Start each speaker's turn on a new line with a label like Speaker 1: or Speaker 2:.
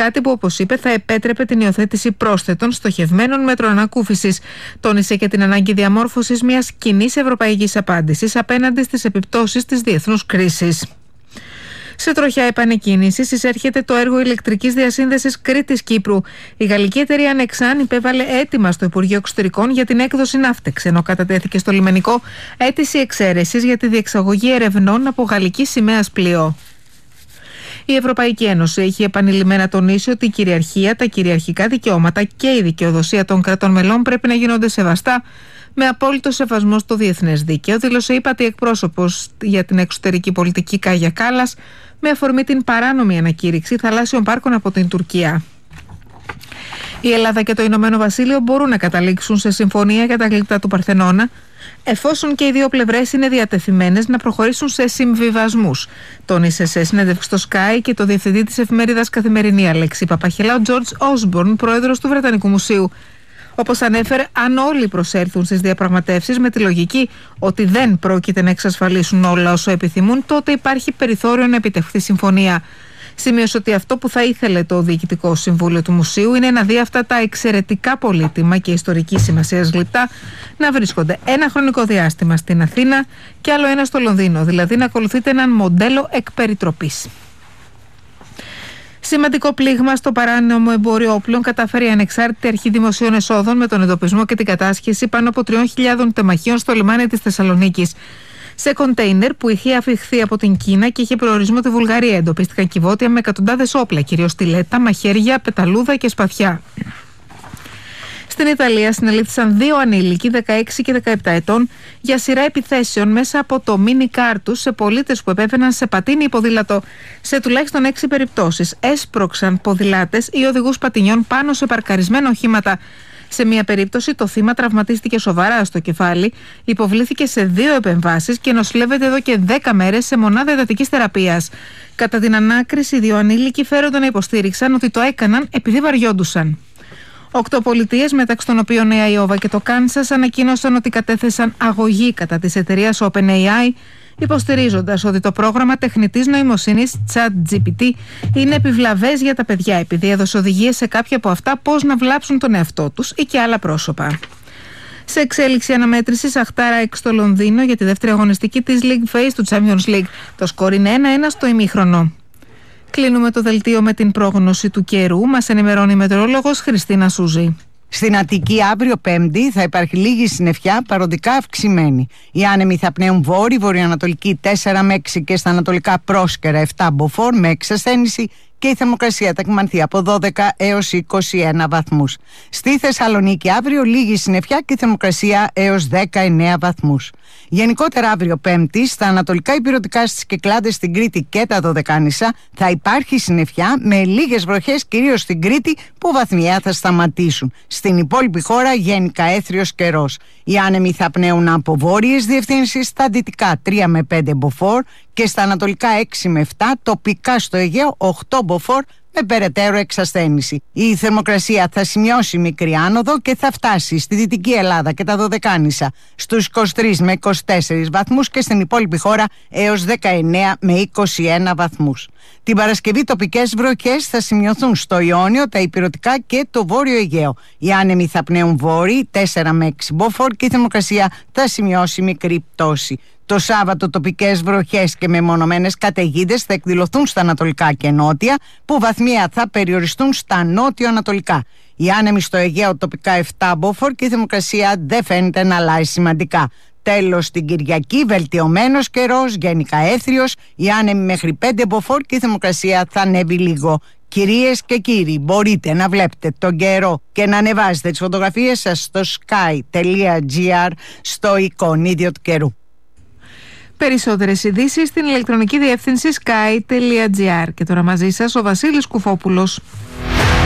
Speaker 1: Κάτι που, όπως είπε, θα επέτρεπε την υιοθέτηση πρόσθετων στοχευμένων μέτρων ανακούφισης. Τόνισε και την ανάγκη διαμόρφωσης μιας κοινής ευρωπαϊκής απάντησης απέναντι στις επιπτώσεις της διεθνούς κρίσης. Σε τροχιά επανεκκίνησης εισέρχεται το έργο ηλεκτρικής διασύνδεσης Κρήτης-Κύπρου. Η γαλλική εταιρεία Nexan υπέβαλε αίτημα στο Υπουργείο Εξωτερικών για την έκδοση ναύτεξ, ενώ κατατέθηκε στο λιμενικό αίτηση εξαίρεσης για τη διεξαγωγή ερευνών από γαλλική σημαίας πλοίο. Η Ευρωπαϊκή Ένωση έχει επανειλημμένα τονίσει ότι η κυριαρχία, τα κυριαρχικά δικαιώματα και η δικαιοδοσία των κρατών μελών πρέπει να γίνονται σεβαστά με απόλυτο σεβασμό στο διεθνές δίκαιο, δήλωσε η ύπατη εκπρόσωπος για την εξωτερική πολιτική Κάγια Κάλλας με αφορμή την παράνομη ανακήρυξη θαλάσσιων πάρκων από την Τουρκία. Η Ελλάδα και το Ηνωμένο Βασίλειο μπορούν να καταλήξουν σε συμφωνία για τα γλυπτά του Παρθενώνα, εφόσον και οι δύο πλευρές είναι διατεθειμένες να προχωρήσουν σε συμβιβασμούς, τόνισε σε συνέντευξη στο Sky και το διευθυντή της εφημερίδας Καθημερινή Αλέξη Παπαχελά, ο Τζορτζ Όσμπορν, πρόεδρος του Βρετανικού Μουσείου. Όπως ανέφερε, αν όλοι προσέλθουν στις διαπραγματεύσεις με τη λογική ότι δεν πρόκειται να εξασφαλίσουν όλα όσο επιθυμούν, τότε υπάρχει περιθώριο να επιτευχθεί συμφωνία. Σημείωσε ότι αυτό που θα ήθελε το Διοικητικό Συμβούλιο του Μουσείου είναι να δει αυτά τα εξαιρετικά πολύτιμα και ιστορική σημασίας γλυπτά να βρίσκονται ένα χρονικό διάστημα στην Αθήνα και άλλο ένα στο Λονδίνο, δηλαδή να ακολουθείται έναν μοντέλο εκ περιτροπής. Σημαντικό πλήγμα στο παράνομο εμπόριο όπλων καταφέρει η Ανεξάρτητη Αρχή Δημοσίων Εσόδων με τον εντοπισμό και την κατάσχεση πάνω από 3.000 τεμαχίων στο λιμάνι της Θεσσαλονίκης. Σε κοντέινερ που είχε αφιχθεί από την Κίνα και είχε προορισμό τη Βουλγαρία, εντοπίστηκαν κυβότια με εκατοντάδες όπλα, κυρίως στιλέτα, μαχαίρια, πεταλούδα και σπαθιά. Στην Ιταλία συνελήφθησαν 2 ανήλικοι 16 και 17 ετών για σειρά επιθέσεων μέσα από το μίνι κάρ τους σε πολίτες που επέβαιναν σε πατίνι ή ποδήλατο. Σε τουλάχιστον 6 περιπτώσεις έσπρωξαν ποδηλάτες ή οδηγούς πατινιών πάνω σε παρκαρισμένα οχήματα. Σε μία περίπτωση το θύμα τραυματίστηκε σοβαρά στο κεφάλι, υποβλήθηκε σε 2 επεμβάσεις και νοσηλεύεται εδώ και 10 μέρες σε μονάδα εντατικής θεραπείας. Κατά την ανάκριση, οι 2 ανήλικοι φέρονται να υποστήριξαν ότι το έκαναν επειδή βαριόντουσαν. 8 πολιτείες, μεταξύ των οποίων Νέα Ιόβα και το Κάνσας, ανακοίνωσαν ότι κατέθεσαν αγωγή κατά της εταιρείας OpenAI, υποστηρίζοντας ότι το πρόγραμμα τεχνητής νοημοσύνης ChatGPT είναι επιβλαβές για τα παιδιά, επειδή έδωσε οδηγίες σε κάποια από αυτά πώς να βλάψουν τον εαυτό τους ή και άλλα πρόσωπα. Σε εξέλιξη αναμέτρησης, Αχτάρα 6 στο Λονδίνο για τη δεύτερη αγωνιστική της League Phase του Champions League. Το σκορ είναι 1-1 στο ημίχρονο. Κλείνουμε το δελτίο με την πρόγνωση του καιρού. Μας ενημερώνει η μετεωρολόγος Χριστίνα Σούζη.
Speaker 2: Στην Αττική αύριο Πέμπτη θα υπάρχει λίγη συννεφιά, παροδικά αυξημένη. Οι άνεμοι θα πνέουν βόρειο-βορειοανατολική 4 με 6 και στα ανατολικά πρόσκαιρα 7 μποφόρ με εξασθένηση και η θερμοκρασία θα κυμανθεί από 12 έως 21 βαθμούς. Στη Θεσσαλονίκη αύριο λίγη συννεφιά και θερμοκρασία έως 19 βαθμούς. Γενικότερα αύριο Πέμπτη στα ανατολικά ηπειρωτικά, στις Κυκλάδες, στην Κρήτη και τα Δωδεκάνησα θα υπάρχει συννεφιά με λίγες βροχές κυρίως στην Κρήτη που βαθμιαία θα σταματήσουν. Στην υπόλοιπη χώρα γενικά έθριος καιρός. Οι άνεμοι θα πνέουν από βόρειες διευθύνσεις, στα δυτικά 3 με 5 μποφόρ και στα ανατολικά 6 με 7, τοπικά στο Αιγαίο 8 μποφόρ με περαιτέρω εξασθένηση. Η θερμοκρασία θα σημειώσει μικρή άνοδο και θα φτάσει στη Δυτική Ελλάδα και τα Δωδεκάνησα στους 23 με 24 βαθμούς και στην υπόλοιπη χώρα έως 19 με 21 βαθμούς. Την Παρασκευή τοπικές βροχές θα σημειωθούν στο Ιόνιο, τα ηπειρωτικά και το Βόρειο Αιγαίο. Οι άνεμοι θα πνέουν βόρειοι 4 με 6 μποφόρ και η θερμοκρασία θα σημειώσει μικρή πτώση. Το Σάββατο τοπικές βροχές και μεμονωμένες καταιγίδες θα εκδηλωθούν στα ανατολικά και νότια, που βαθμία θα περιοριστούν στα νότιο-ανατολικά. Οι άνεμοι στο Αιγαίο τοπικά 7 μποφόρ και η θερμοκρασία δεν φαίνεται να αλλάζει σημαντικά. Τέλος, την Κυριακή βελτιωμένος καιρός, γενικά έθριος, οι άνεμοι μέχρι 5 μποφόρ και η θερμοκρασία θα ανέβει λίγο. Κυρίες και κύριοι, μπορείτε να βλέπετε τον καιρό και να ανεβάζετε τις φωτογραφίες σας στο sky.gr, στο εικονίδιο του καιρού.
Speaker 1: Περισσότερες ειδήσεις στην ηλεκτρονική διεύθυνση sky.gr. Και τώρα μαζί σας ο Βασίλης Κουφόπουλος.